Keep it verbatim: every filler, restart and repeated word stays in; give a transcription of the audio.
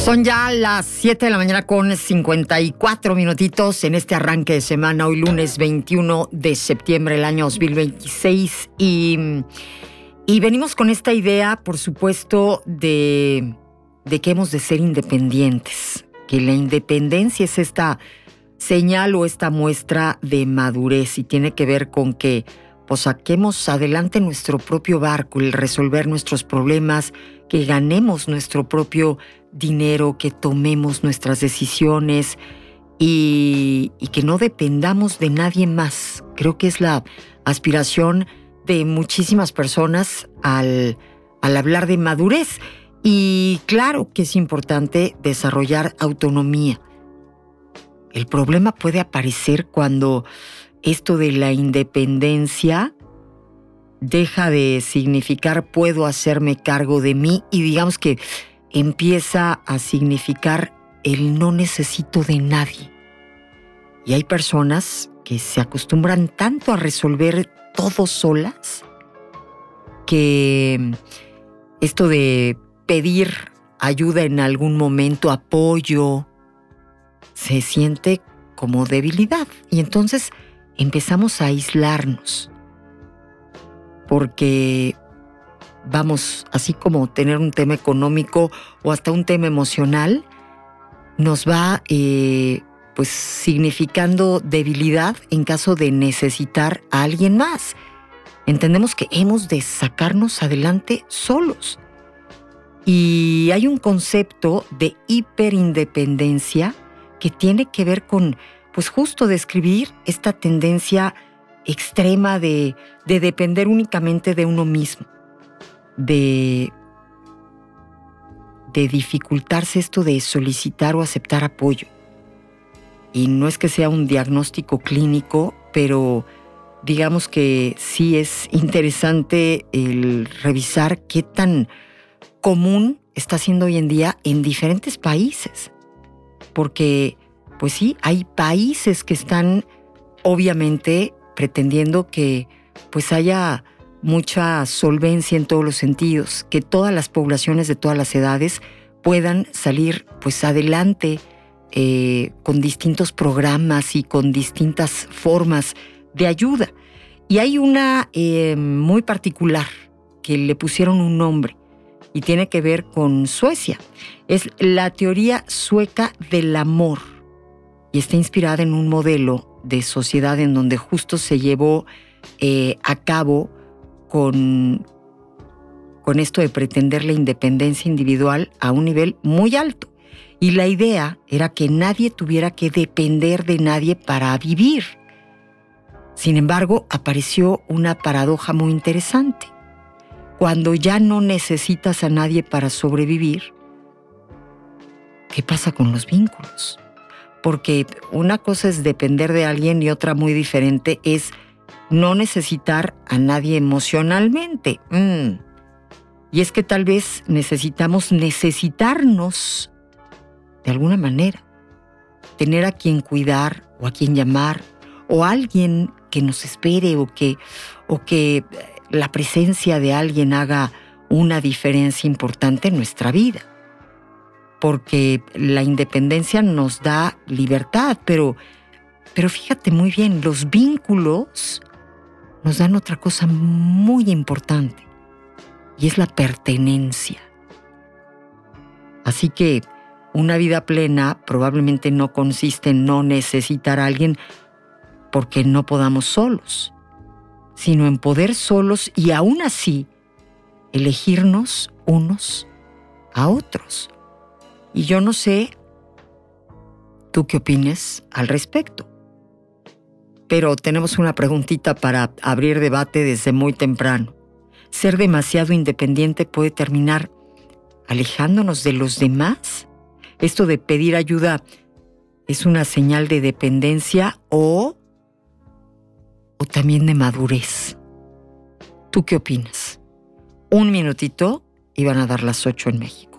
Son ya las siete de la mañana con cincuenta y cuatro minutitos en este arranque de semana, hoy lunes veintiuno de septiembre del año dos mil veintiséis. Y, y venimos con esta idea, por supuesto, de, de que hemos de ser independientes, que la independencia es esta señal o esta muestra de madurez y tiene que ver con que pues saquemos adelante nuestro propio barco, el resolver nuestros problemas, que ganemos nuestro propio dinero, que tomemos nuestras decisiones y, y que no dependamos de nadie más. Creo que es la aspiración de muchísimas personas al, al hablar de madurez. Y claro que es importante desarrollar autonomía. El problema puede aparecer cuando esto de la independencia deja de significar puedo hacerme cargo de mí y digamos que empieza a significar el no necesito de nadie. Y hay personas que se acostumbran tanto a resolver todo solas que esto de pedir ayuda en algún momento, apoyo, se siente como debilidad. Y entonces empezamos a aislarnos. Porque vamos, así como tener un tema económico o hasta un tema emocional, nos va eh, pues significando debilidad en caso de necesitar a alguien más. Entendemos que hemos de sacarnos adelante solos. Y hay un concepto de hiperindependencia que tiene que ver con, pues justo describir esta tendencia extrema de, de depender únicamente de uno mismo, de, de dificultarse esto de solicitar o aceptar apoyo. Y no es que sea un diagnóstico clínico, pero digamos que sí es interesante el revisar qué tan común está siendo hoy en día en diferentes países. Porque, pues sí, hay países que están obviamente pretendiendo que pues haya mucha solvencia en todos los sentidos, que todas las poblaciones de todas las edades puedan salir pues adelante eh, con distintos programas y con distintas formas de ayuda. Y hay una eh, muy particular que le pusieron un nombre y tiene que ver con Suecia. Es la teoría sueca del amor y está inspirada en un modelo de sociedad en donde justo se llevó eh, a cabo con, con esto de pretender la independencia individual a un nivel muy alto. Y la idea era que nadie tuviera que depender de nadie para vivir. Sin embargo, apareció una paradoja muy interesante. Cuando ya no necesitas a nadie para sobrevivir, ¿qué pasa con los vínculos? Porque una cosa es depender de alguien y otra muy diferente es no necesitar a nadie emocionalmente. Mm. Y es que tal vez necesitamos necesitarnos de alguna manera. Tener a quien cuidar o a quien llamar o a alguien que nos espere o que, o que la presencia de alguien haga una diferencia importante en nuestra vida. Porque la independencia nos da libertad, pero, pero fíjate muy bien, los vínculos nos dan otra cosa muy importante, y es la pertenencia. Así que una vida plena probablemente no consiste en no necesitar a alguien porque no podamos solos, sino en poder solos y aún así elegirnos unos a otros. Y yo no sé, ¿tú qué opinas al respecto? Pero tenemos una preguntita para abrir debate desde muy temprano. ¿Ser demasiado independiente puede terminar alejándonos de los demás? ¿Esto de pedir ayuda es una señal de dependencia o, o también de madurez? ¿Tú qué opinas? Un minutito y van a dar las ocho en México.